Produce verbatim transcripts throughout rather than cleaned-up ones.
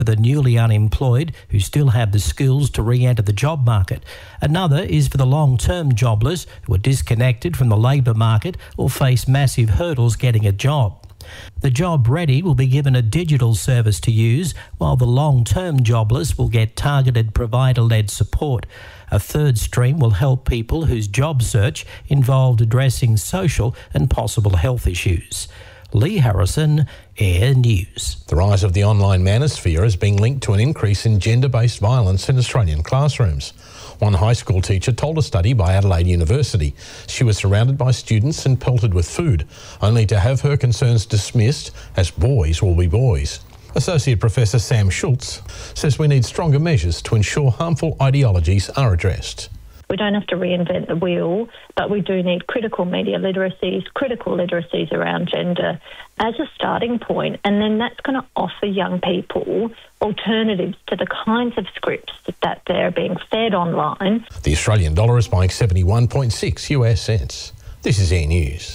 for the newly unemployed who still have the skills to re-enter the job market. Another is for the long-term jobless who are disconnected from the labour market or face massive hurdles getting a job. The Job Ready will be given a digital service to use, while the long-term jobless will get targeted provider-led support. A third stream will help people whose job search involved addressing social and possible health issues. Lee Harrison, Air News. The rise of the online manosphere is being linked to an increase in gender-based violence in Australian classrooms. One high school teacher told a study by Adelaide University she was surrounded by students and pelted with food, only to have her concerns dismissed as boys will be boys. Associate Professor Sam Schultz says we need stronger measures to ensure harmful ideologies are addressed. We don't have to reinvent the wheel, but we do need critical media literacies, critical literacies around gender as a starting point, and then that's going to offer young people alternatives to the kinds of scripts that they're being fed online. The Australian dollar is buying seventy-one point six U S cents. This is Air News.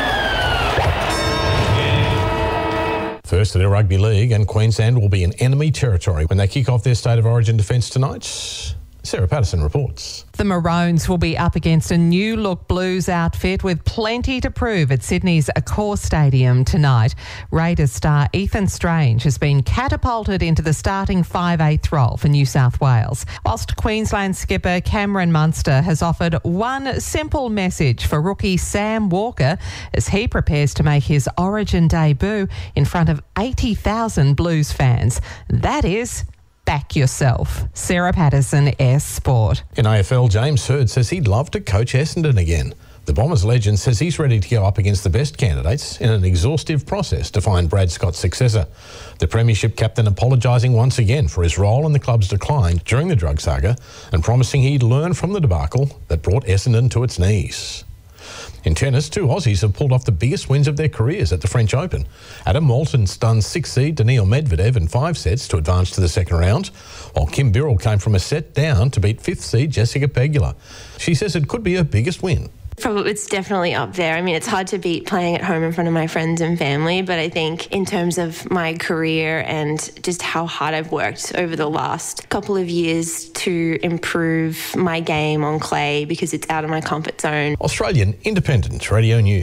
First to the Rugby League, and Queensland will be in enemy territory when they kick off their State of Origin defence tonight. Sarah Patterson reports. The Maroons will be up against a new-look Blues outfit with plenty to prove at Sydney's Accor Stadium tonight. Raiders star Ethan Strange has been catapulted into the starting five-eighth role for New South Wales, whilst Queensland skipper Cameron Munster has offered one simple message for rookie Sam Walker as he prepares to make his Origin debut in front of eighty thousand Blues fans. That is, back yourself. Sarah Patterson, S Sport. In A F L, James Hird says he'd love to coach Essendon again. The Bombers legend says he's ready to go up against the best candidates in an exhaustive process to find Brad Scott's successor. The Premiership captain apologising once again for his role in the club's decline during the drug saga and promising he'd learn from the debacle that brought Essendon to its knees. In tennis, two Aussies have pulled off the biggest wins of their careers at the French Open. Adam Moulton stunned six seed Daniil Medvedev in five sets to advance to the second round, while Kim Birrell came from a set down to beat fifth seed Jessica Pegula. She says it could be her biggest win. Probably, it's definitely up there. I mean, it's hard to beat playing at home in front of my friends and family, but I think in terms of my career and just how hard I've worked over the last couple of years to improve my game on clay because it's out of my comfort zone. Australian Independent Radio News.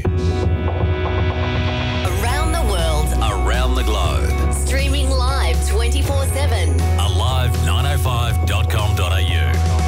Around the world, around the globe. Streaming live twenty-four seven. Alive nine oh five dot com dot a u.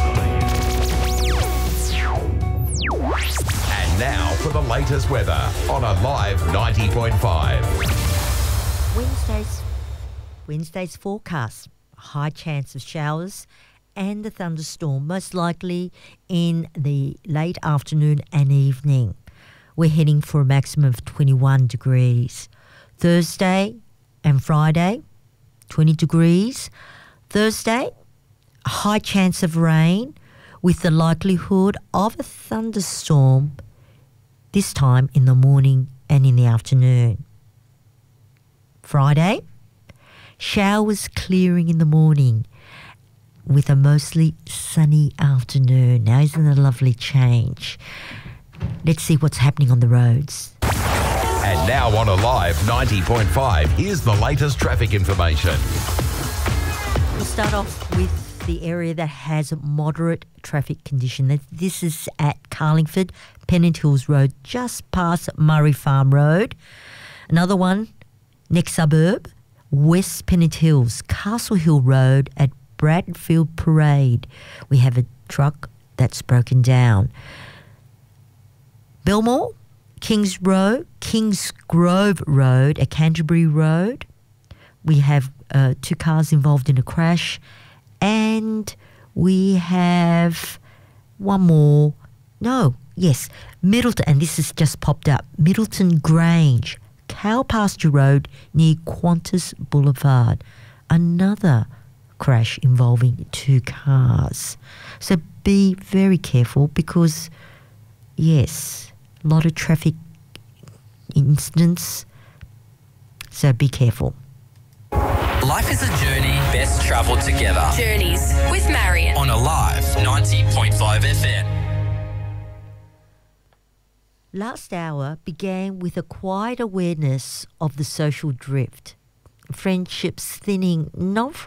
And now for the latest weather on Alive ninety point five. Wednesday's, Wednesday's forecast, high chance of showers and a thunderstorm, most likely in the late afternoon and evening. We're heading for a maximum of twenty-one degrees. Thursday and Friday, twenty degrees. Thursday, a high chance of rain with the likelihood of a thunderstorm this time in the morning and in the afternoon. Friday, showers clearing in the morning with a mostly sunny afternoon. Now, isn't it a lovely change? Let's see what's happening on the roads. And now on Alive ninety point five, here's the latest traffic information. We'll start off with the area that has moderate traffic condition. This is at Carlingford, Pennant Hills Road, just past Murray Farm Road. Another one, next suburb, West Pennant Hills, Castle Hill Road at Bradfield Parade. We have a truck that's broken down. Belmore, Kings Road, Kings Grove Road at Canterbury Road. We have uh, two cars involved in a crash. And we have one more. No, yes, Middleton, and this has just popped up. Middleton Grange, Cow Pasture Road near Qantas Boulevard. Another crash involving two cars. So be very careful because, yes, a lot of traffic incidents. So be careful. Life is a journey best travelled together. Journeys with Marion on Alive ninety point five F M. Last hour began with a quiet awareness of the social drift. friendships thinning, not